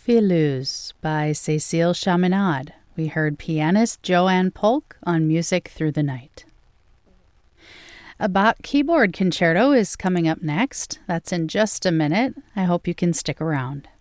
Fileuse by Cécile Chaminade. We heard pianist Joanne Polk on Music Through the Night. A Bach keyboard concerto is coming up next. That's in just a minute. I hope you can stick around.